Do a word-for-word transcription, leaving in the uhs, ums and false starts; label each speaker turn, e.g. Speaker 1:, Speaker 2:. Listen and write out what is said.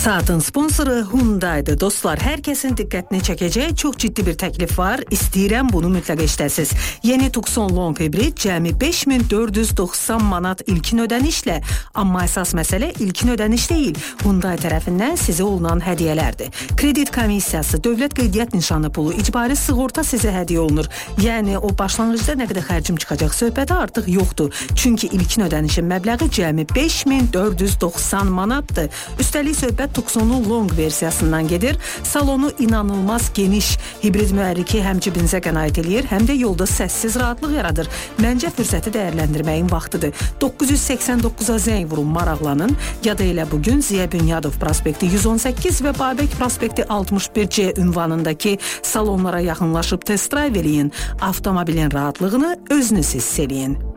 Speaker 1: Saatın sponsoru Hyundai'dir. Dostlar, hər kəsin diqqətini çəkəcək çox ciddi bir təklif var. İstəyirəm bunu mütləq eşidəsiz. Yeni Tucson Long Hybrid cəmi beş min dörd yüz doxsan manat ilkin ödənişlə. Amma əsas məsələ ilkin ödəniş deyil, Hyundai tərəfindən sizə olunan hədiyyələrdir. Kredit komissiyası, dövlət qeydiyyat nişanı pulu, icbari sığorta sizə hədiyyə olunur. Yəni o başlanğıcda nə qədər xərcim çıxacaq söhbəti artıq yoxdur. Çünki ilkin ödənişin məbləği cəmi beş min dörd yüz doxsan manatdır. Üstəlik söhbət Tucson'un Long versiyasından gedir. Salonu inanılmaz geniş. Hibrid mühərriki həm cibinizə qənaət eləyir, həm də yolda səssiz rahatlıq yaradır. Məncə fürsəti dəyərləndirməyin vaxtıdır. doqquz yüz səksən doqquza zəng vurun, maraqlanın. Ya da elə bugün Ziya Bünyadov prospekti yüz on səkkiz və Babək prospekti altmış bir C ünvanındakı salonlara yaxınlaşıb test drive eləyin. Avtomobilin rahatlığını özünüz hiss eləyin.